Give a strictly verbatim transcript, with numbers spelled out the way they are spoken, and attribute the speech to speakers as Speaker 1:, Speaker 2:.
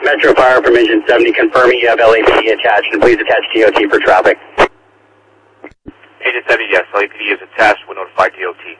Speaker 1: Metro Fire from Engine seventy, confirming you have L A P D attached, and please attach D O T for traffic.
Speaker 2: Engine seventy, yes, L A P D is attached. We'll notify D O T.